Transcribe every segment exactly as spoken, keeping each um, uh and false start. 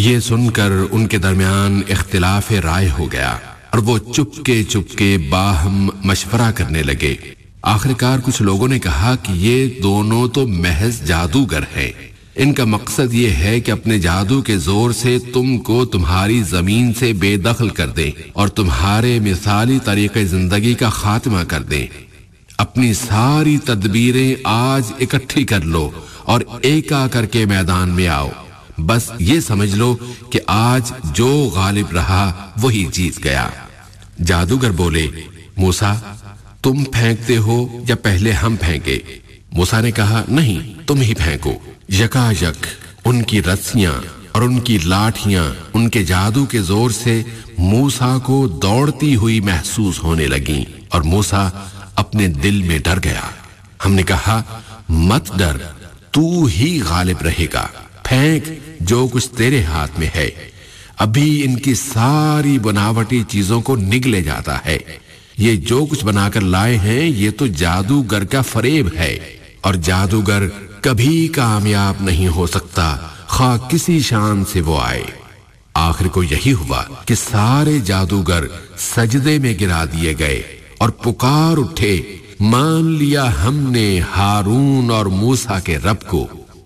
یہ سن کر ان کے درمیان اختلاف رائے ہو گیا اور وہ چپکے چپکے باہم مشورہ کرنے لگے۔ آخرکار کچھ لوگوں نے کہا کہ یہ دونوں تو محض جادوگر ہیں، ان کا مقصد یہ ہے کہ اپنے جادو کے زور سے تم کو تمہاری زمین سے بے دخل کر دیں اور تمہارے مثالی طریقے زندگی کا خاتمہ کر دیں۔ اپنی ساری تدبیریں آج اکٹھی کر لو اور ایکا کر کے میدان میں آؤ، بس یہ سمجھ لو کہ آج جو غالب رہا وہی جیت گیا۔ جادوگر بولے، موسیٰ تم پھینکتے ہو یا پہلے ہم پھینکے؟ موسیٰ نے کہا، نہیں تم ہی پھینکو۔ یکا یک ان کی رسیاں اور ان کی لاٹھیاں ان کے جادو کے زور سے موسیٰ کو دوڑتی ہوئی محسوس ہونے لگیں، اور موسیٰ اپنے دل میں ڈر گیا۔ ہم نے کہا، مت ڈر، تو ہی غالب رہے گا، پھینک جو کچھ تیرے ہاتھ میں ہے۔ ابھی ان کی ساری بناوٹی چیزوں کو نگلے جاتا ہے۔ یہ جو کچھ بنا کر لائے ہیں یہ تو جادوگر کا فریب ہے، اور جادوگر کبھی کامیاب نہیں ہو سکتا، خواہ کسی شان سے وہ آئے۔ آخر کو یہی ہوا کہ سارے جادوگر سجدے میں گرا دیے گئے اور پکار اٹھے، مان لیا ہم نے ہارون اور موسیٰ کے رب کو۔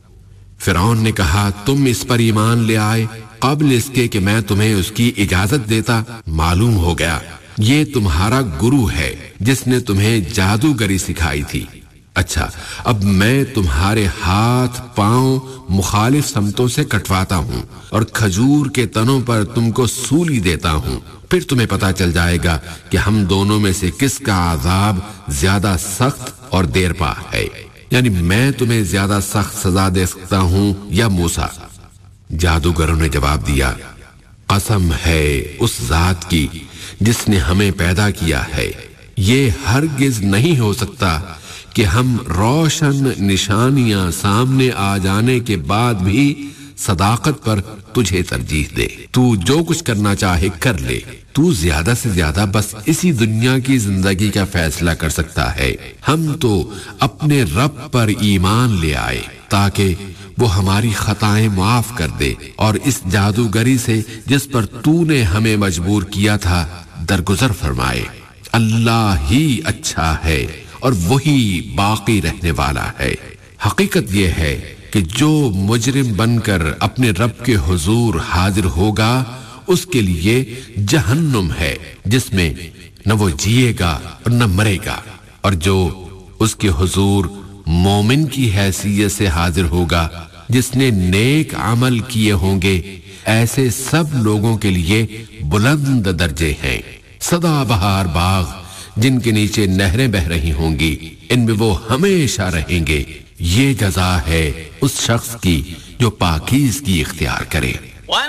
فرعون نے کہا، تم اس پر ایمان لے آئے قبل اس کے کہ میں تمہیں اس کی اجازت دیتا؟ معلوم ہو گیا یہ تمہارا گرو ہے جس نے تمہیں جادوگری سکھائی تھی۔ اچھا، اب میں تمہارے ہاتھ پاؤں مخالف سمتوں سے کٹواتا ہوں اور کھجور کے تنوں پر تم کو سولی دیتا ہوں، پھر تمہیں پتا چل جائے گا کہ ہم دونوں میں سے کس کا عذاب زیادہ سخت اور دیر پا ہے، یعنی میں تمہیں زیادہ سخت سزا دے سکتا ہوں یا موسیٰ۔ جادوگروں نے جواب دیا، قسم ہے اس ذات کی جس نے ہمیں پیدا کیا ہے، یہ ہرگز نہیں ہو سکتا کہ ہم روشن نشانیاں سامنے آ جانے کے بعد بھی صداقت پر تجھے ترجیح دے۔ تو جو کچھ کرنا چاہے کر لے، تو زیادہ سے زیادہ بس اسی دنیا کی زندگی کا فیصلہ کر سکتا ہے۔ ہم تو اپنے رب پر ایمان لے آئے تاکہ وہ ہماری خطائیں معاف کر دے اور اس جادوگری سے جس پر تو نے ہمیں مجبور کیا تھا درگزر فرمائے۔ اللہ ہی اچھا ہے اور وہی باقی رہنے والا ہے۔ حقیقت یہ ہے کہ جو مجرم بن کر اپنے رب کے حضور حاضر ہوگا اس کے لیے جہنم ہے جس میں نہ وہ جیے گا اور نہ مرے گا، اور جو اس کے حضور مومن کی حیثیت سے حاضر ہوگا جس نے نیک عمل کیے ہوں گے، ایسے سب لوگوں کے لیے بلند درجے ہیں۔ سدا بہار باغ جن کے نیچے نہریں بہ رہی ہوں گی، ان میں وہ ہمیشہ رہیں گے۔ یہ جزا ہے اس شخص کی جو پاکیزگی اختیار کرے۔